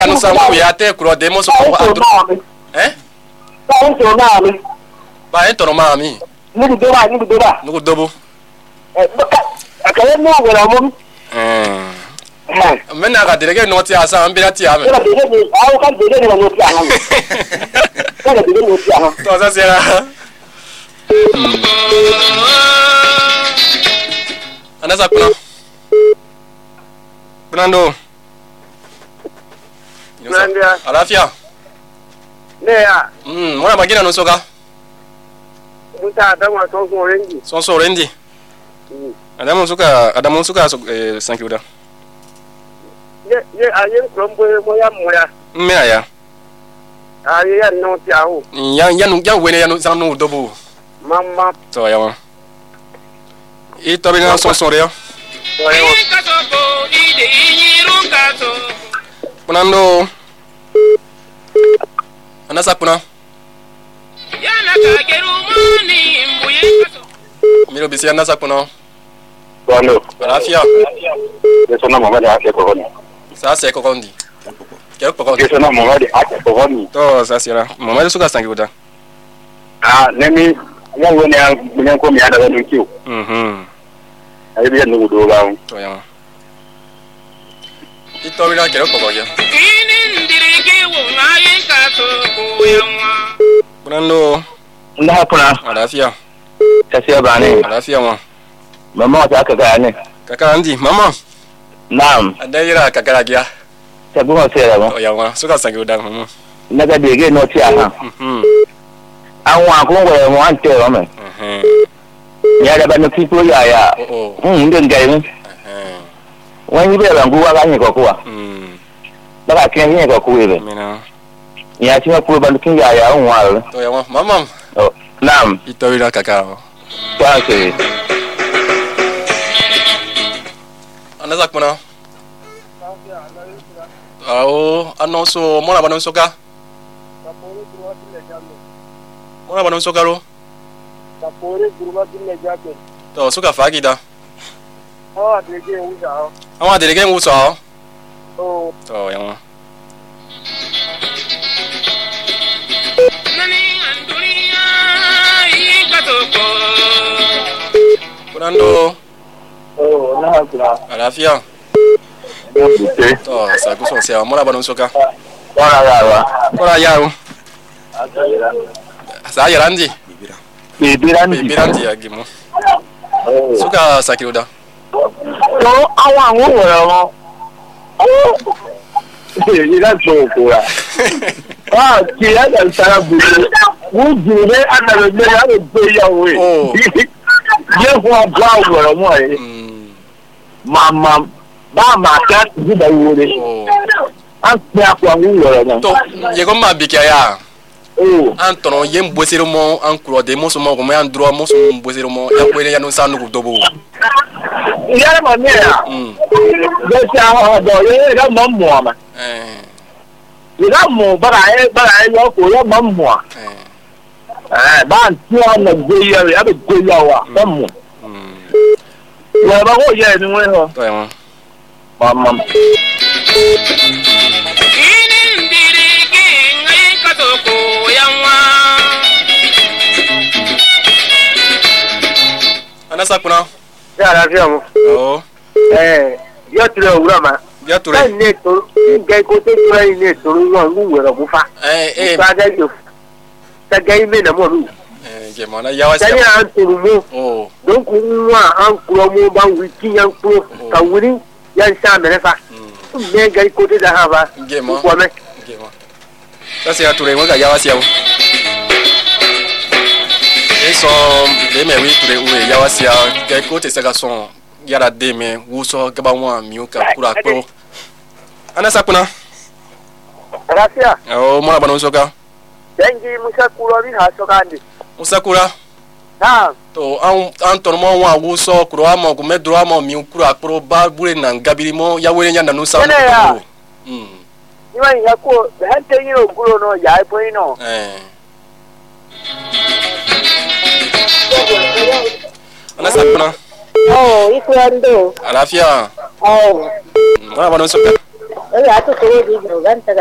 anu sangu ya te kuro demo so ko adru to na mi ba en to ma mi ni do dobo akale no wala mo men na ga direge no ti asa an bi ati ame ka de ni awu ka de ni no ti ame ka de ni no ti ame to sa sera anasa Brando. Nandia. Alafia. Nea. Mwana magina no soka. Muta adama sonso rendi. Sonso rendi. Adamu suka so thank you da. Ye ayen krombo moya. Me aya. Aye ya no ti awo. Yan wene ya san no dobo. Mama. To ya wa. E to bi na sonso re yo. Punando anasa puna miro bisi anasa puna Bueno, Alafia eso no me va a hacer cogoni. Sa se kokondi Quero kokondi Eso no me va a hacer cogoni. To sa sira mama suka sangi uda Nemi ya woni ko mi ada no kiu. Ai bi no do ga. To ya Ito mira quiero kokoya Punando Na puna. Alafia Kasia bane. Alafia ma Mama ta ka ga ne. Kaka andi mama Naam. Adaira kakara gia Ta bu se ra mo. To ya ma suka sangi uda mama Na ga de ge no ti aha. Anwa ko ngwe mo ante ro me. Ya da ba no people ya. Nden ga ni. Wani be ba nguwa ga ni ko kuwa. Baka ken ni ko kuwe be. Mina Ya ti ma ko ba kin ya unwa. To ya ma mama Naam. Ito ira kakao Kwa se. Anasa kuna anonso mona bana soka mona bana soka ro to suka fagida awa delege ngusa to yama Brando Na kula. Alafia Okay. to sa ku so se mona bana soka Ora yaro sa yarandi Bibirandi. ya gimo suka sakiruda To awa wo wo. Ira to ko ya. Ki ya da sara bu. Wo jure ana le ya be ya we. Ye ho gwa wo mo e. Mama ba ma ka ji da wo re. An pe akwa wo na. to ye ko ma bikia ya Antono yem bosero mo an kuro de mo so mo ko me an dro mo so bosero mo ya ko ya no sanu ku dobo Ya ma me ya. Be sa ho do ye ga mo mo ma. Ira mo bara e yo ko yo mo mo. Ba ti o na gbe ya be gbe ya wa mo. Wa ba ko ye ni we ho. to ya Mama. Anasa kuna Ya la vio. Yo te lo broma. ya ture Ne to ngai ko te tura ne to ro ngu wero ku fa. Ba ga yo. Ta ga ime na mo ru. je mana ya wasi Ta ni an turu mo. Donc nwa an kuro mo ba wi ki yan ku ka wuri yan sha me fa. Ne ga ko te da ha ba. je ma Ko me. sasa ya ture mo ga ya wasi ya eso de me wi ture uwe ya wasi ya ga ko te sega son yara de me wuso gaba wa miuka kura ko Anasa kuna Gracias. mona bana soka Dengi musa kuro bi ha so kandi. musakura Na. to an tono mo wa wuso kuro amo ko medro amo mi kura pro ba bure na ngabiri mo ya wele nyanda no sa Iwa ya ko hante yiro kuro no ya po ino. Anasa kuna Iku ando. Alafia Oh. mona bana soka ya to ko di ganta